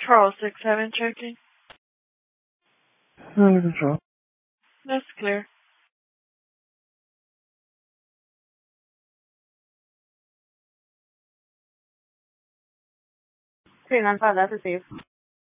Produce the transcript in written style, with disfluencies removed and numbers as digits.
Control 67 checking. Under control. That's clear. 395, that's received.